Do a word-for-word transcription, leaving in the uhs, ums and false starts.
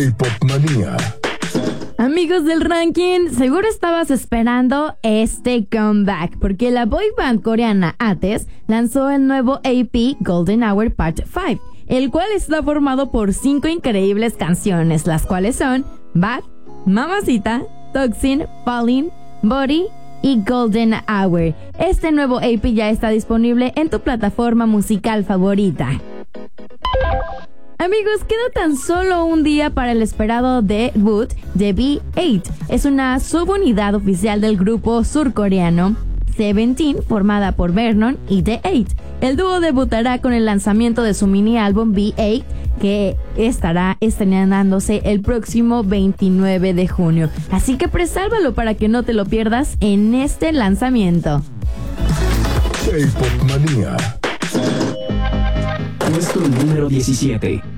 K-Pop Manía. Amigos del ranking, seguro estabas esperando este comeback, porque la boy band coreana A T E S lanzó el nuevo A P Golden Hour Part cinco, el cual está formado por cinco increíbles canciones, las cuales son Bad, Mamacita, Toxin, Falling, Body y Golden Hour. Este nuevo A P ya está disponible en tu plataforma musical favorita. Amigos, queda tan solo un día para el esperado debut de B ocho. Es una subunidad oficial del grupo surcoreano Seventeen, formada por Vernon y The ocho. El dúo debutará con el lanzamiento de su mini álbum B ocho, que estará estrenándose el próximo veintinueve de junio. Así que presálvalo para que no te lo pierdas en este lanzamiento. K-Pop Manía. Puesto número diecisiete.